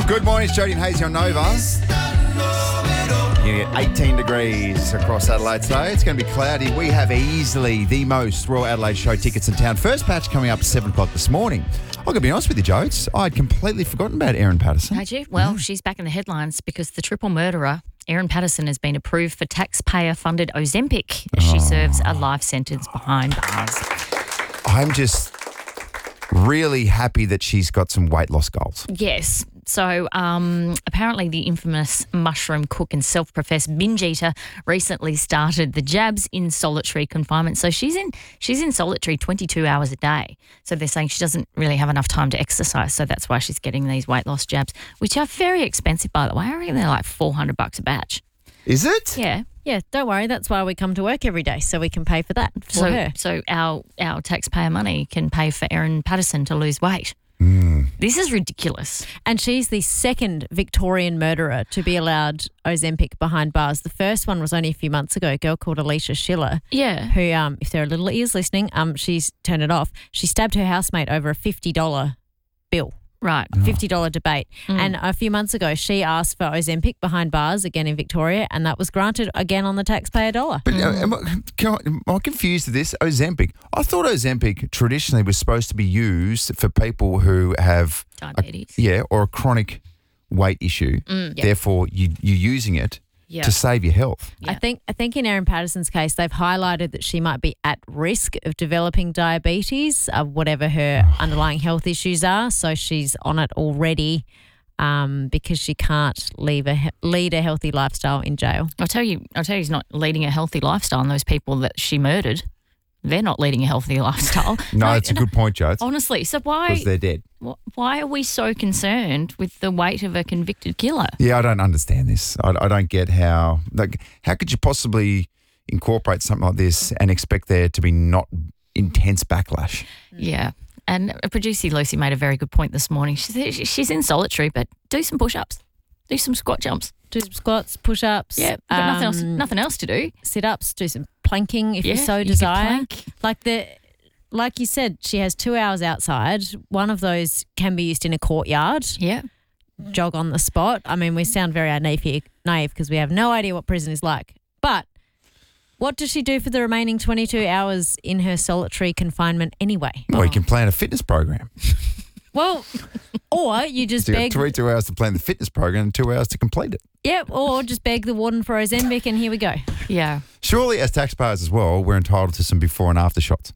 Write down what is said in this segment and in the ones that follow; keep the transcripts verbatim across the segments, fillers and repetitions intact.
Good morning, it's Jody and Hazy on Nova. You get eighteen degrees across Adelaide today. It's going to be cloudy. We have easily the most Royal Adelaide Show tickets in town. First batch coming up at seven o'clock this morning. I'm going to be honest with you, Jodes. I'd completely forgotten about Erin Patterson. Had you? Well, mm. she's back in the headlines because the triple murderer, Erin Patterson, has been approved for taxpayer-funded Ozempic as she oh. serves a life sentence behind bars. I'm just really happy that she's got some weight loss goals. Yes. So um, apparently the infamous mushroom cook and self-professed binge eater recently started the jabs in solitary confinement. So she's in she's in solitary twenty-two hours a day. So they're saying she doesn't really have enough time to exercise. So that's why she's getting these weight loss jabs, which are very expensive, by the way. I reckon they're like four hundred bucks a batch. Is it? Yeah. Yeah, don't worry. That's why we come to work every day, so we can pay for that for so, her. So our, our taxpayer money can pay for Erin Patterson to lose weight. Mm. This is ridiculous. And she's the second Victorian murderer to be allowed Ozempic behind bars. The first one was only a few months ago, a girl called Alicia Schiller. Yeah. Who, um, if there are little ears listening, um, she's turned it off. She stabbed her housemate over a fifty dollars bill. Right. A fifty dollars debate. Mm. And a few months ago, she asked for Ozempic behind bars again in Victoria, and that was granted again on the taxpayer dollar. But uh, am, I, can I, am I confused with this? Ozempic. I thought Ozempic traditionally was supposed to be used for people who have diabetes. A, yeah, or a chronic weight issue. Mm, yeah. Therefore, you, you're using it yeah. to save your health. Yeah. I think I think in Erin Patterson's case, they've highlighted that she might be at risk of developing diabetes, uh, whatever her underlying health issues are. So she's on it already um, because she can't leave a, lead a healthy lifestyle in jail. I'll tell you, I'll tell you, he's not leading a healthy lifestyle. And those people that she murdered, they're not leading a healthy lifestyle. no, no, it's a good point, Joe. Honestly, so why? Because they're dead. Why are we so concerned with the weight of a convicted killer? Yeah, I don't understand this. I, I don't get how, like, how could you possibly incorporate something like this and expect there to be not intense backlash? Yeah. And producer Lucy made a very good point this morning. She said she's in solitary, but do some push-ups, do some squat jumps. Do some squats, push-ups. Yeah, but um, nothing else Nothing else to do. Sit-ups, do some planking if yeah, you so you desire. Like the... Like you said, she has two hours outside. One of those can be used in a courtyard. Yeah. Jog on the spot. I mean, we sound very naive here, naive because we have no idea what prison is like. But what does she do for the remaining twenty-two hours in her solitary confinement anyway? Well, oh. you can plan a fitness program. Well, or you just so you beg. Have twenty-two hours to plan the fitness program and two hours to complete it. Yep, or just beg the warden for Ozempic and here we go. Yeah. Surely as taxpayers as well, we're entitled to some before and after shots.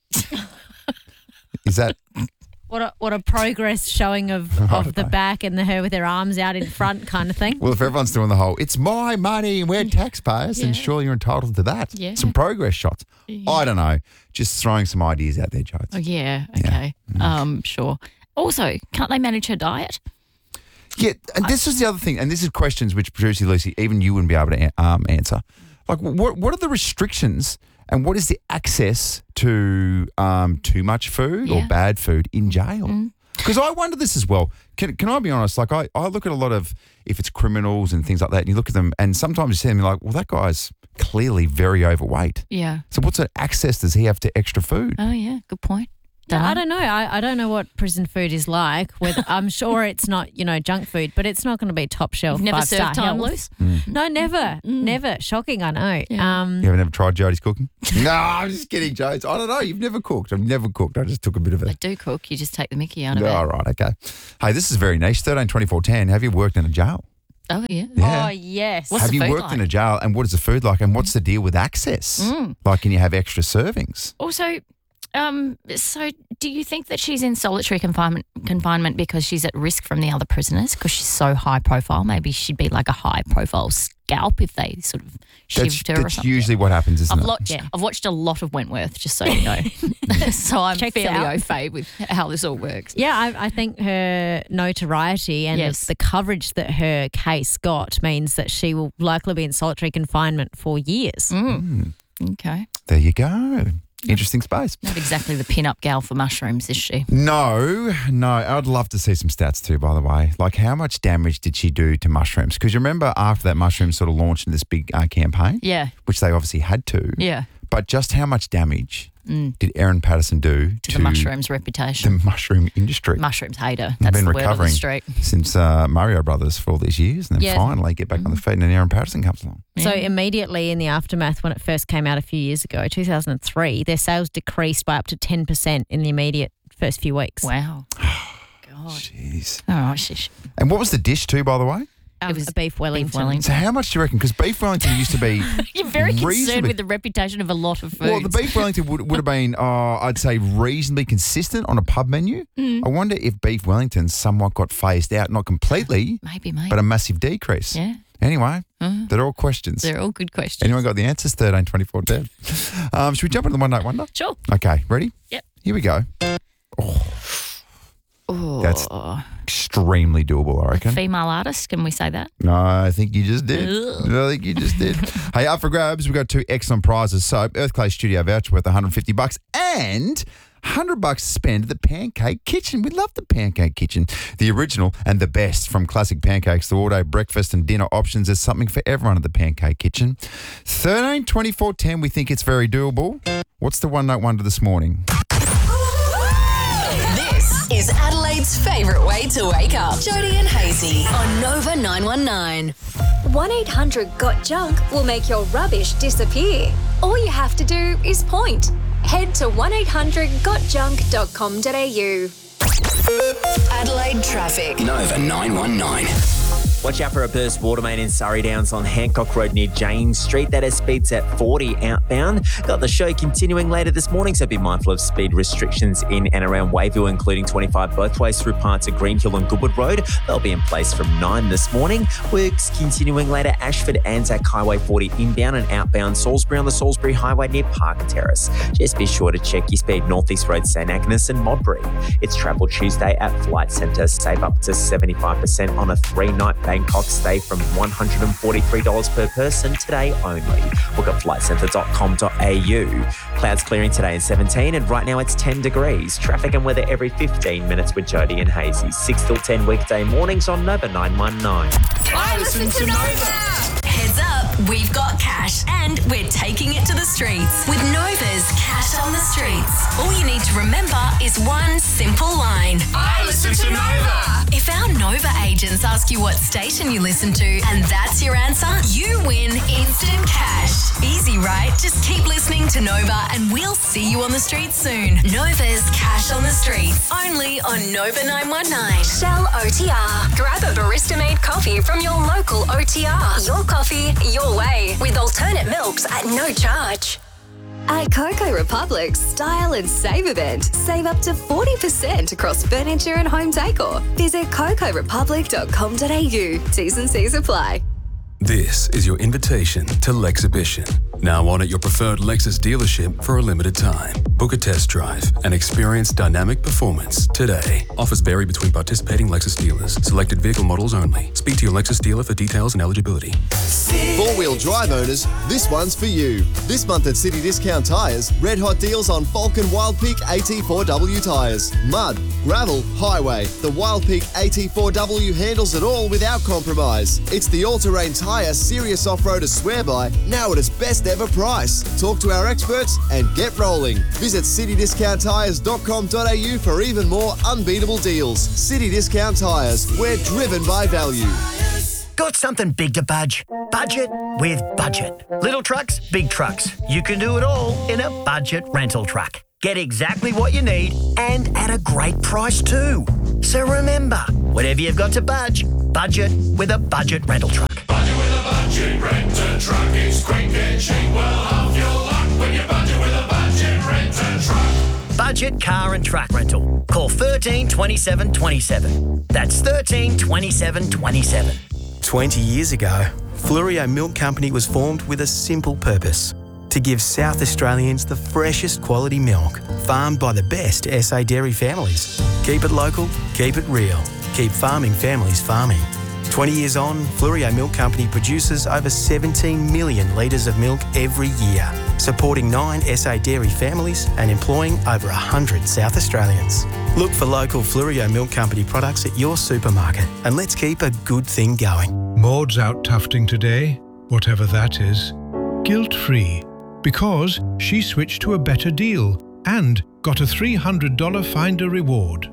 Is that what a what a progress showing of, of the know. back and the her with her arms out in front kind of thing? Well, if everyone's doing the whole, it's my money and we're taxpayers, yeah. then surely you're entitled to that. Yeah. Some progress shots. Yeah. I don't know. Just throwing some ideas out there, Joe. Oh yeah, okay. Yeah. Um, sure. Also, can't they manage her diet? Yeah, and this is the other thing, and this is questions which producer Lucy, even you wouldn't be able to um, answer. Like, what what are the restrictions? And what is the access to um, too much food yeah. or bad food in jail? Because mm. I wonder this as well. Can can I be honest? Like I, I look at a lot of, if it's criminals and things like that, and you look at them and sometimes you see them like, well, that guy's clearly very overweight. Yeah. So what's the access does he have to extra food? Oh, yeah. Good point. No, I don't know. I, I don't know what prison food is like. With I'm sure it's not, you know, junk food, but it's not going to be top shelf. You've never five served star time health. loose? Mm. No, never, mm. never. Shocking, I know. Yeah. Um, you haven't ever tried Jody's cooking? No, I'm just kidding, Jodes. I don't know. You've never cooked. I've never cooked. I just took a bit of it. I do cook. You just take the mickey out of oh, it. All right, okay. Hey, this is very niche. thirteen twenty-four ten. Have you worked in a jail? Oh, yeah. yeah. Oh, yes. What's have the you food worked like? in a jail and what is the food like and what's the deal with access? Mm. Like, can you have extra servings? Also, um, so do you think that she's in solitary confinement confinement because she's at risk from the other prisoners because she's so high profile? Maybe she'd be like a high profile scalp if they sort of shivved That's, her or that's something. usually what happens, isn't I've it? watched, yeah. I've watched a lot of Wentworth, just so you know. So I'm Checks fairly out. au fait with how this all works. Yeah, I, I think her notoriety and Yes. the, the coverage that her case got means that she will likely be in solitary confinement for years. Mm. Okay. There you go. Interesting space. Not exactly the pin-up gal for mushrooms, is she? No, no. I'd love to see some stats too, by the way. Like, how much damage did she do to mushrooms? Because you remember after that, mushrooms sort of launched into this big uh, campaign, Yeah. which they obviously had to. Yeah. But just how much damage Mm. did Erin Patterson do To, to the mushrooms reputation. the mushroom industry? Mushrooms hater. They've That's been the word on the recovering street. since uh, Mario Brothers for all these years, and then Yeah. finally get back on the feet, and then Erin Patterson comes along. So Yeah. immediately in the aftermath, when it first came out a few years ago, two thousand three, their sales decreased by up to ten percent in the immediate first few weeks. Wow. God. Jeez. All right, shish. And what was the dish too, by the way? Um, It was a beef Wellington. beef Wellington. So how much do you reckon? Because beef Wellington used to be You're very concerned reasonably- with the reputation of a lot of foods. Well, the beef Wellington would, would have been, uh, I'd say, reasonably consistent on a pub menu. Mm. I wonder if beef Wellington somewhat got phased out, not completely, Maybe, mate. but a massive decrease. yeah. Anyway, Mhm. they're all questions. They're all good questions. Anyone got the answers? thirteen twenty-four ten. Um, should we jump into the One Night Wonder? Sure. Okay, ready? Yep. Here we go. Oh, That's extremely doable, I reckon. female artist. Can we say that? No, I think you just did. Ugh. I think you just did. Hey, up for grabs, we've got two excellent prizes. So, Earthclay Studio voucher worth one hundred fifty bucks and one hundred bucks to spend at the Pancake Kitchen. We love the Pancake Kitchen. The original and the best, from classic pancakes to all-day breakfast and dinner options. There's something for everyone at the Pancake Kitchen. thirteen twenty-four ten, we think it's very doable. What's the One Night Wonder this morning? This is Adelaide's favourite way to wake up. Jody and Hazy on Nova nine one nine. one eight hundred got junk will make your rubbish disappear. All you have to do is point. Head to one eight hundred got junk dot com dot a u. Adelaide traffic. Nova nine one nine. Watch out for a burst water main in Surrey Downs on Hancock Road near James Street. That has speeds at forty outbound. Got the show continuing later this morning, so be mindful of speed restrictions in and around Wayville, including twenty-five both ways through parts of Greenhill and Goodwood Road. They'll be in place from nine this morning. Works continuing later, Ashford, Anzac Highway forty inbound and outbound Salisbury on the Salisbury Highway near Park Terrace. Just be sure to check your speed Northeast Road, St Agnes and Modbury. It's Travel Tuesday at Flight Centre. Save up to seventy-five percent on a three-night Bangkok stay from one hundred forty-three dollars per person today only. Look at flight centre dot com dot a u. Clouds clearing today in seventeen, and right now it's ten degrees. Traffic and weather every fifteen minutes with Jody and Hazy. six till ten weekday mornings on Nova nine one nine. I listen to Nova. Heads up, we've got cash and we're taking it to the streets with Nova's Cash on the Streets. All you need to remember is one simple line. I listen to Nova. If our Nova agents ask you what station you listen to and that's your answer, you win instant cash. Easy, right? Just keep listening to Nova and we'll see you on the streets soon. Nova's Cash on the Streets, only on Nova nine one nine. Shell O T R. Grab a barista-made coffee from your local O T R. Your coffee, your way, with alternate milks at no charge. At Coco Republic's Style and Save event, save up to forty percent across furniture and home decor. Visit coco republic dot com dot a u. T's and C's apply. This is your invitation to Lexhibition. Now on at your preferred Lexus dealership for a limited time. Book a test drive and experience dynamic performance today. Offers vary between participating Lexus dealers. Selected vehicle models only. Speak to your Lexus dealer for details and eligibility. Four-wheel drive owners, this one's for you. This month at City Discount Tyres, red hot deals on Falcon Wild Peak A T four W tyres. Mud, gravel, highway. The Wild Peak A T four W handles it all without compromise. It's the all-terrain tyre serious off-roaders swear by, now at its best ever price. Talk to our experts and get rolling. Visit city discount tyres dot com dot a u for even more unbeatable deals. City Discount Tyres, we're driven by value. Got something big to budge? Budget with Budget. Little trucks, big trucks. You can do it all in a budget rental truck. Get exactly what you need and at a great price too. So remember, whatever you've got to budge, budget with a budget rental truck. Budget with a budget renter truck. It's quick and cheap. Well, half your luck when you budget with a budget renter truck. Budget car and truck rental. Call thirteen twenty-seven twenty-seven. That's thirteen twenty-seven twenty-seven. twenty years ago, Fluorio Milk Company was formed with a simple purpose: to give South Australians the freshest quality milk, farmed by the best S A dairy families. Keep it local, keep it real, keep farming families farming. twenty years on, Fluorio Milk Company produces over seventeen million litres of milk every year, supporting nine S A dairy families and employing over one hundred South Australians. Look for local Fluorio Milk Company products at your supermarket and let's keep a good thing going. Maud's out tufting today, whatever that is. Guilt-free, because she switched to a better deal and got a three hundred dollars Finder reward.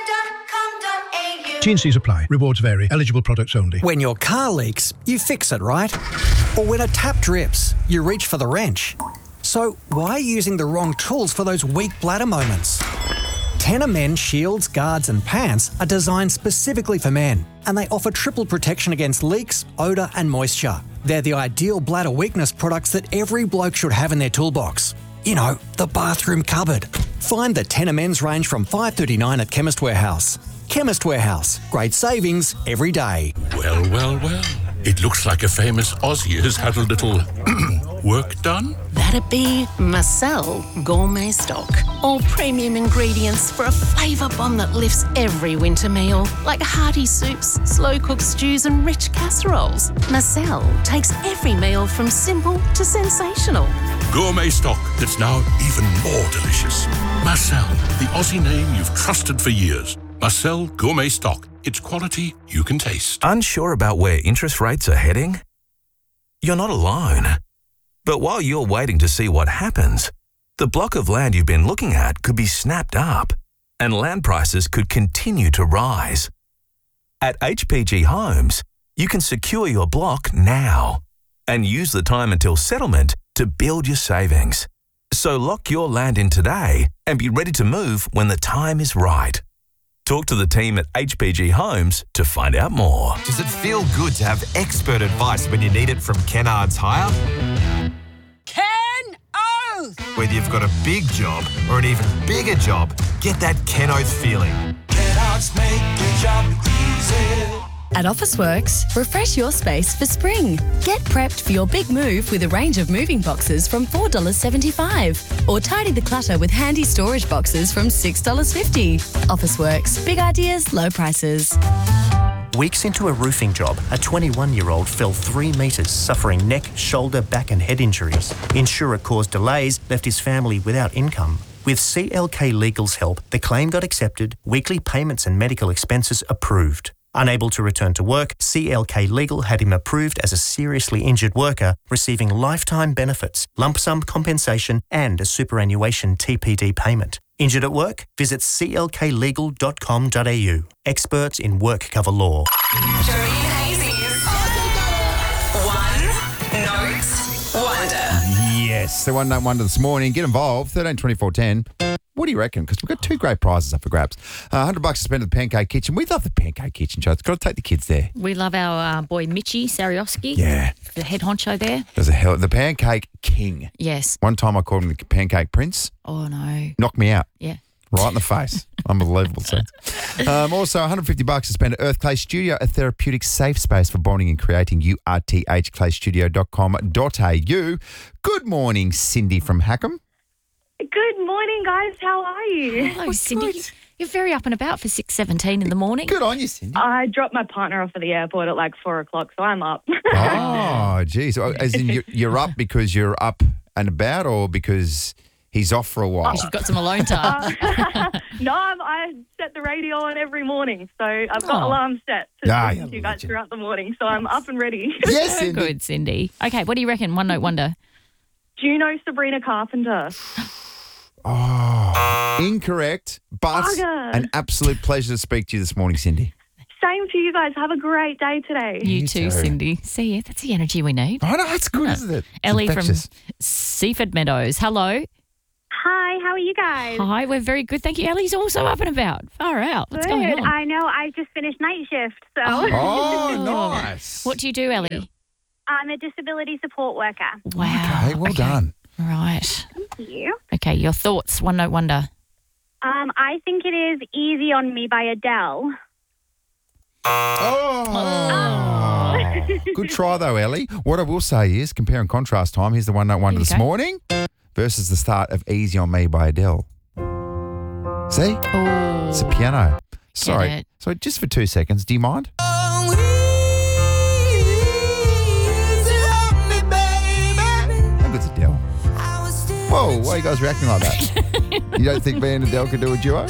T and Cs apply. Rewards vary. Eligible products only. When your car leaks, you fix it, right? Or when a tap drips, you reach for the wrench. So why are you using the wrong tools for those weak bladder moments? Tena Men shields, guards and pants are designed specifically for men, and they offer triple protection against leaks, odour and moisture. They're the ideal bladder weakness products that every bloke should have in their toolbox. You know, the bathroom cupboard. Find the Tena Men's range from five dollars thirty-nine at Chemist Warehouse. Chemist Warehouse. Great savings every day. Well, well, well. It looks like a famous Aussie has had a little work done. That'd be Marcel Gourmet Stock. All premium ingredients for a flavour bomb that lifts every winter meal, like hearty soups, slow-cooked stews and rich casseroles. Marcel takes every meal from simple to sensational. Gourmet stock that's now even more delicious. Marcel, the Aussie name you've trusted for years. Marcel Gourmet Stock. It's quality you can taste. Unsure about where interest rates are heading? You're not alone. But while you're waiting to see what happens, the block of land you've been looking at could be snapped up, and land prices could continue to rise. At H P G Homes, you can secure your block now and use the time until settlement to build your savings. So lock your land in today and be ready to move when the time is right. Talk to the team at H P G Homes to find out more. Does it feel good to have expert advice when you need it from Kennards Hire? Ken Oath! Whether you've got a big job or an even bigger job, get that Ken Oath feeling. Kennards make your job easy. At Officeworks, refresh your space for spring. Get prepped for your big move with a range of moving boxes from four dollars seventy-five. Or tidy the clutter with handy storage boxes from six dollars fifty. Officeworks, big ideas, low prices. Weeks into a roofing job, a twenty-one-year-old fell three metres, suffering neck, shoulder, back and head injuries. Insurer caused delays, left his family without income. With C L K Legal's help, the claim got accepted, weekly payments and medical expenses approved. Unable to return to work, C L K Legal had him approved as a seriously injured worker, receiving lifetime benefits, lump sum compensation and a superannuation T P D payment. Injured at work? Visit c l k legal dot com dot a u. Experts in work cover law. Doreen Hazy's One Note Wonder. Yes, the one note wonder this morning. Get involved. thirteen twenty-four ten. What do you reckon? Because we've got two great prizes up for grabs. Uh, one hundred bucks to spend at the Pancake Kitchen. We love the Pancake Kitchen show. It's got to take the kids there. We love our uh, boy Mitchie Sarioski. Yeah. The head honcho there. There's a hell the Pancake King. Yes. One time I called him the Pancake Prince. Oh, no. Knocked me out. Yeah. Right in the face. Unbelievable. So. Um, also, one hundred fifty bucks to spend at Earth Clay Studio, a therapeutic safe space for bonding and creating. U R T H clay studio dot com dot a u. Good morning, Cindy from Hackham. Good morning, guys. How are you? Hello, Cindy. You're very up and about for six seventeen in the morning. Good on you, Cindy. I dropped my partner off at the airport at like four o'clock, so I'm up. Oh, geez. So, as in you're, you're up because you're up and about, or because he's off for a while? Because you've got some alone time. Uh, no, I'm, I set the radio on every morning, so I've got Oh. alarms set to Ah, listen to you guys throughout the morning, so I'm up and ready. Yes, Cindy. Good, Cindy. Okay, what do you reckon? One note wonder. Do you know Sabrina Carpenter? Oh, incorrect, but Bugger. an absolute pleasure to speak to you this morning, Cindy. Same to you guys. Have a great day today. You, You too, too. Cindy. See you. That's the energy we need. I know, it's good, isn't it? It's Ellie from infectious. Seaford Meadows. Hello. Hi, how are you guys? Hi, we're very good. Thank you. Ellie's also up and about. Far out. What's Good. going on? I know. I just finished night shift, so Oh, nice. What do you do, Ellie? I'm a disability support worker. Wow. Okay, well done. Right. Thank you. Okay, your thoughts. One note wonder. Um, I think it is "Easy on Me" by Adele. Oh. Good try, though, Ellie. What I will say is, compare and contrast time. Here's the one note wonder Here you this go. morning versus the start of Easy on Me by Adele. See? Oh. It's a piano. Sorry. it. So just for two seconds, do you mind? How good's Adele? Whoa, why are you guys reacting like that? You don't think me and Adele could do a duo?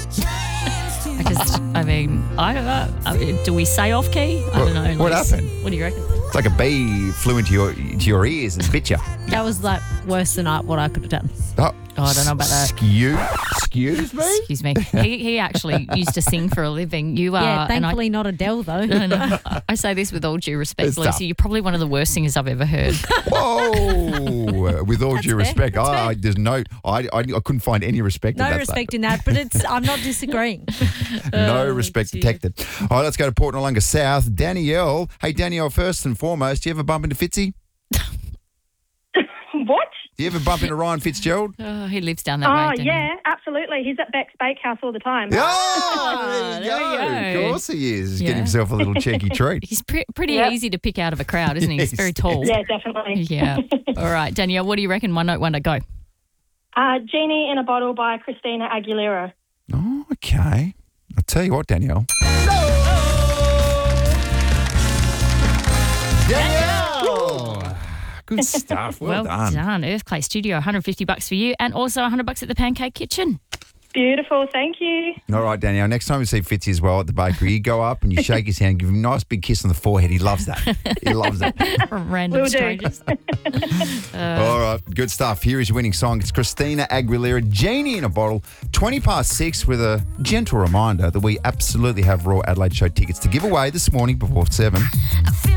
I just, I mean, I don't know. I mean, do we say off key? I What- don't know. what Liz. happened? What do you reckon? It's like a bee flew into your into your ears and bit you. That was like worse than I, what I could have done. Oh, Oh, I don't know about that. Excuse, excuse me? Excuse me. He, he actually used to sing for a living. You are. Yeah, and I- thankfully not Adele though. No, no. I say this with all due respect, It's Lucy. tough. You're probably one of the worst singers I've ever heard. Whoa! With all due fair, respect, that's I, fair. I, there's no, I, I, I couldn't find any respect. No in that respect statement. in that, but it's I'm not disagreeing. No Oh, respect dear. detected. All right, let's go to Port Noarlunga South. Danielle. Hey, Danielle, first and foremost, do you ever bump into Fitzy? What? Do you ever bump into Ryan Fitzgerald? Oh, he lives down that Oh, way. doesn't he? yeah, absolutely. He's at Beck's Bakehouse all the time. Oh, there you there go. you Of go. course he is. He's Yeah. getting himself a little cheeky treat. He's pre- pretty Yep. easy to pick out of a crowd, isn't he? He's very Yes, tall. Yeah, definitely. Yeah. All right, Danielle, what do you reckon? One note wonder, go. Uh, Genie in a Bottle by Christina Aguilera. Oh, okay. I'll tell you what, Danielle. Danielle! Good stuff. Well, Well done. Earthclay Studio, one hundred fifty bucks for you, and also one hundred bucks at the Pancake Kitchen. Beautiful, thank you. All right, Danielle, next time you see Fitzy as well at the bakery, you go up and you shake his hand, give him a nice big kiss on the forehead. He loves that. He loves that. Random Will do. strangers. All right, good stuff. Here is your winning song. It's Christina Aguilera, Genie in a Bottle, twenty past six, with a gentle reminder that we absolutely have Raw Adelaide Show tickets to give away this morning before seven. I feel